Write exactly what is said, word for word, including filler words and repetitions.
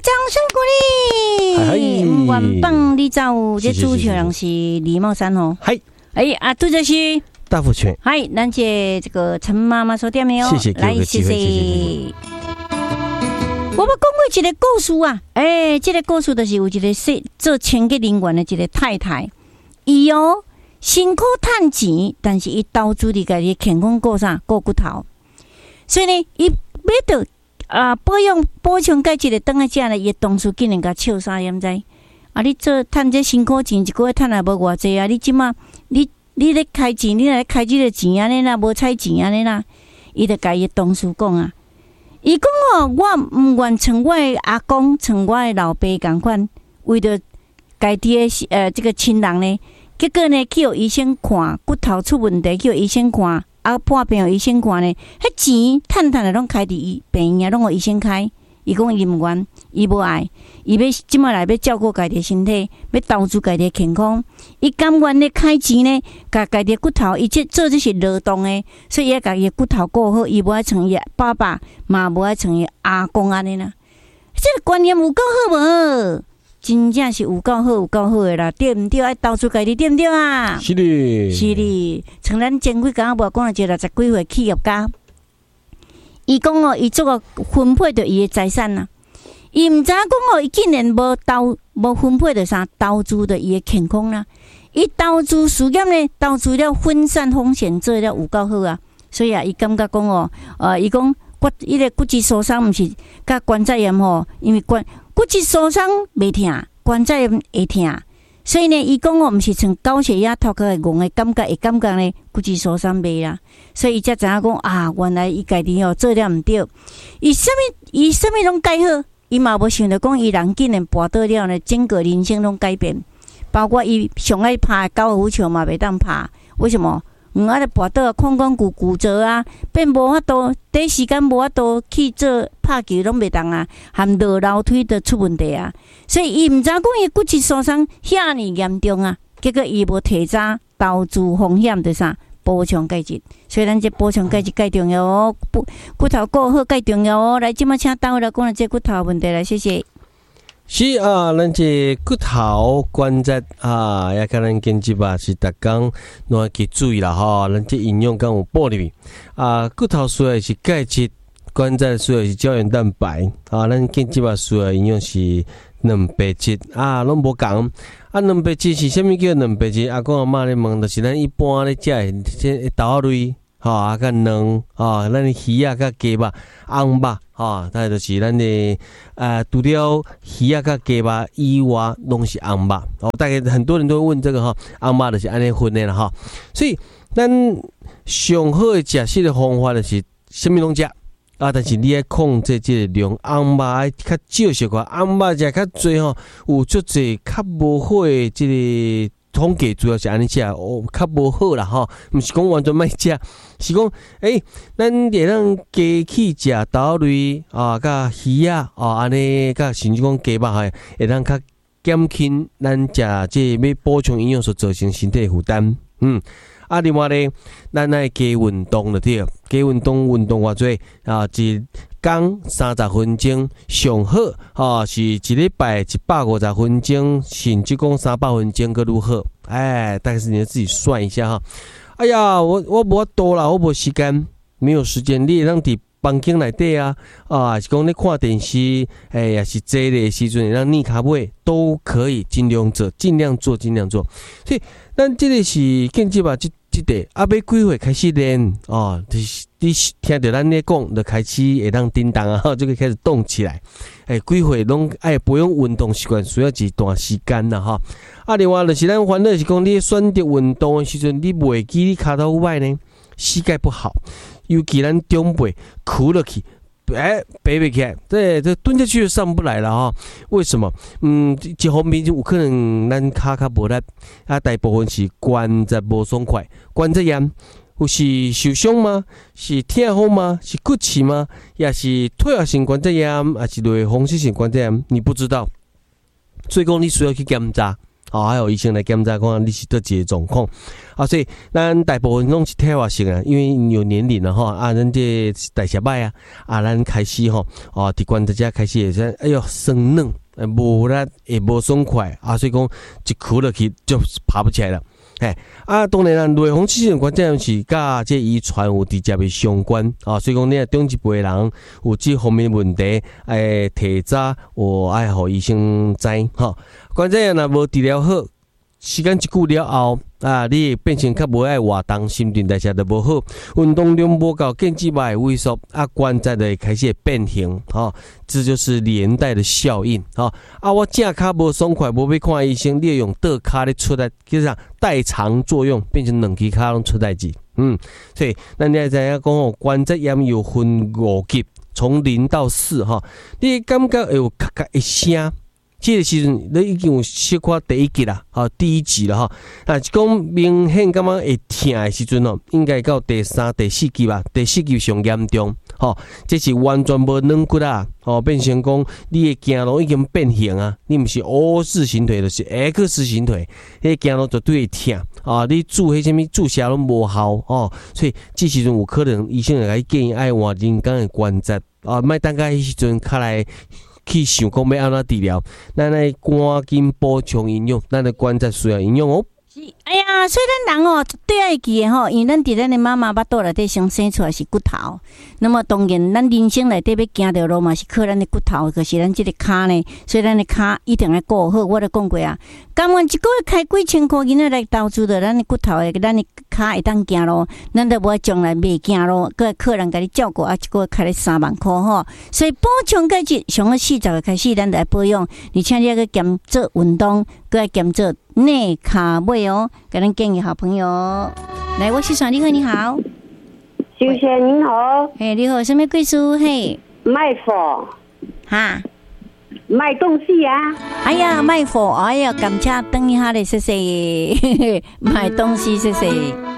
掌声鼓励！原棒你走，这主持人是李茂山哦。 嗨， 哎啊，杜哲是大福全。 嗨，咱这这个陈妈妈说点没有？ 谢谢， 来谢谢。我们讲过一个故事啊，哎，这个故事就是有一个做清洁人员的一个太太，伊哦辛苦赚钱，但是伊投资伫家己健康顾啥顾骨头，所以呢，伊买到啊保养补充钙质的顿来食呢，伊同事竟然甲笑啥样知？啊，你做赚这辛苦钱，一个月赚也无偌济啊！你即马你你咧开钱，你来开这个钱安尼啦，无采钱安尼啦，伊就甲伊同事讲啊。伊讲哦，我毋愿像我的阿公、像我的老爸共款，为着家己的呃这个亲人呢，结果呢去互医生看，骨头出问题，去互医生看，啊破病互医生看呢，迄钱趁趁的拢开伫医病院，拢互医生开。伊讲伊毋愿，伊无爱，伊要即摆来要照顾家己的身体，要投资家己的健康，伊甘愿咧开钱呢，甲家己的骨头，伊这做这是劳动的，所以伊家己的骨头顾好，伊无爱像伊爸爸，嘛无爱像伊阿公安尼啦。这个观念有够好无？真正是有够好，有够好的啦，对毋对？爱投资家己对毋对啊？ 是的， 是的，像咱前几工无讲了一个六十几岁企业家。伊讲哦，伊做个分配着伊的财产呐，伊毋知影讲哦，伊竟然无投无分配着啥，投资着伊的健康啦。伊投资事业呢，投资了分散风险，做了有够好啊。所以啊，伊感觉讲哦，呃，伊讲骨伊个骨质疏松毋是甲关节炎吼，因为关骨质疏松袂疼，关节炎会疼。所以呢，伊讲哦，毋是像高血压头壳会戆的感觉，会感觉呢骨质疏松袂啦。所以伊才知影讲啊，原来伊家己哦做了毋对，伊啥物伊啥物拢改好，伊嘛无想着讲伊人竟然跋倒了呢，整个人生拢改变，包括伊上爱拍高尔夫球嘛袂当拍，为什么？嗯，啊，咧跋倒髋关骨骨折啊，变无法度，第一时间无法度去做拍球拢袂当啊，含落楼梯都出问题啊。所以伊毋知讲伊骨质疏松遐尼严重啊，结果伊无提早投资风险对啥补充钙质，所以咱这补充钙质介重要哦，骨骨头顾好介重要哦。来，即马请单位来讲了这骨头问题来，谢谢。 是啊，咱这骨头关节啊，也甲咱经济吧是逐工拢要去注意啦吼。咱这营养敢有补入去啊，骨头需要是钙质，关节需要是胶原蛋白啊，咱经济吧需要营养是蛋白质啊，拢无共啊。蛋白质是啥物叫蛋白质？阿公阿嬷咧问，就是咱一般咧食的这豆仔类。吼、哦、啊，甲卵啊，咱的鱼啊，甲鸡肉、红肉，吼，大概就是咱的呃，除了鱼啊、甲鸡肉以外，拢是红肉。哦，大概很多人都会问这个哈，红肉就是安尼分的啦哈。所以咱上好的食食的方法就是啥物拢食啊，但是你爱控制这个量，红肉爱较少些寡，红肉食较济吼，有足济较无好的这个。统计主要是安尼食，哦，较无好啦吼，毋是讲完全莫食，是讲，诶、欸，咱会当加去食豆类啊，甲鱼啊，哦，安尼，甲甚至讲鸡肉嘿，会当较减轻咱食这要补充营养所造成身体负担，嗯。啊，另外咧，咱爱加运动就对，加运动运动偌济啊，一工三十分钟上好，啊，是一礼拜一百五十分钟，甚至讲三百分钟个如何？哎，大概是你自己算一下哈。哎呀，我我无多啦，我无时间，没有时间，你会当伫房间内底啊，啊，是讲你看电视，哎呀，是坐的时阵，让逆卡尾都可以尽量做，尽量做，尽量做。所以，咱这个是建议吧，这这个啊，要几岁开始练哦？就是你听到咱咧讲，就开始会当叮当啊，就可以开始动起来。哎，几岁拢爱培养运动习惯，需要一段时间啦哈。啊，另外就是咱烦恼是讲，你选择运动的时阵，你袂记你骹头歪呢，膝盖不好。尤其咱中辈哭落去，哎，背不起来，对，这蹲下去就上不来了哈。为什么？嗯，一方面就有可能咱骹较无力，啊，大部分是关节无爽快，关节炎，有是受伤吗？是痛风吗？是骨刺吗？也是退化性关节炎，还是类风湿性关节炎？你不知道，所以讲你需要去检查。 啊，还有医生来检查看你是倒一个状况啊。所以咱大部分拢是退化性啊，因为有年龄了吼啊，咱这代谢歹啊，啊，咱开始吼哦，伫关节遮开始会说，哎哟，酸软，无力，也无爽快啊，所以讲一哭落去就爬不起来了。嘿，啊，当然啦，类风湿性关节是甲这遗传有直接的相关啊，所以讲你若中一辈人有这方面问题，诶，提早我爱互医生知哈。关节炎若无治疗好，时间一久了后啊，你会变成较无爱活动，新陈代谢就无好，运动量无够，腱肌肉会萎缩，啊，关节就会开始变形，哈，这就是连带的效应，哈。啊，我正脚无爽快，无要看医生，你会用倒脚咧出来，叫啥代偿作用，变成两支脚拢出代志，嗯，所以咱你也知影讲吼，关节炎有分五级，从零到四，哈，你感觉会有咔咔一声。这个时阵，你已经有小可第一级啦，哈，第一级了哈。那讲明显感觉会痛的时阵哦，应该到第三、第四级吧，第四级上严重，吼，这是完全无软骨啊，吼，变成讲你的走路已经变形啊，你毋是 O 字形腿，就是 X 形腿，迄走路绝对会痛啊！你注迄什么注射拢无效哦，所以这时阵有可能医生会甲你建议爱换人工的关节啊，莫等到迄时阵较来。去想讲要安怎治疗，咱来赶紧补充营养，咱的关节需要营养哦。 是，哎呀，所以咱人哦，最爱记的吼，因为咱伫咱的妈妈巴肚内底先生出来是骨头，那么当然咱人生内底要行着路嘛是靠咱的骨头，可是咱这个骹呢，所以咱的骹一定要顾好。我都讲过啊，甘愿一个月开几千块银仔来投资着咱的骨头的，咱的骹会当行路，咱都无将来袂行路，个客人甲你照顾啊，一个月开你三万块吼。所以补充钙质，上个四十个开始，咱就来保养，而且你要去兼做运动，搁要兼做内卡位哦，给咱建议好朋友。来，我是爽，你好，你好， 先生您好， 嘿，你好，什么贵书？嘿， 卖货哈， 卖东西啊！ 哎呀，卖货，哎呀，感谢等一下嘞，谢谢，买东西，谢谢。